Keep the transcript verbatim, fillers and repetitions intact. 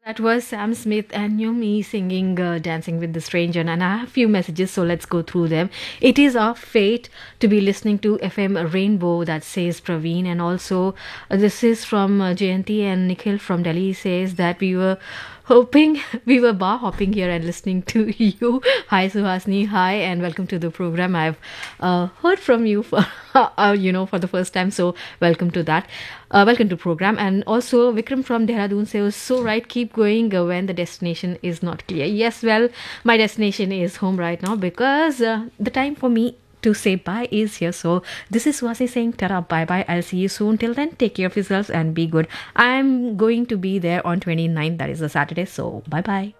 That was Sam Smith and Yumi singing uh, Dancing with the Stranger. And I have a few messages, so let's go through them. It is our fate to be listening to F M Rainbow, that says Praveen. And also, uh, this is from uh, Jayanti and Nikhil from Delhi, says that we were hoping, we were bar hopping here and listening to you. Hi, Suhasni. Hi, and welcome to the program. I've uh, heard from you for, uh, you know, for the first time, so welcome to that. Uh, welcome to program. And also Vikram from Dehradun says, so right, keep going uh, when the destination is not clear. Yes, well, my destination is home right now because uh, the time for me to say bye is here. So this is Wasi saying tara, bye bye. I'll see you soon. Till then, take care of yourselves and be good. I'm going to be there on twenty-ninth, that is a Saturday. So bye bye.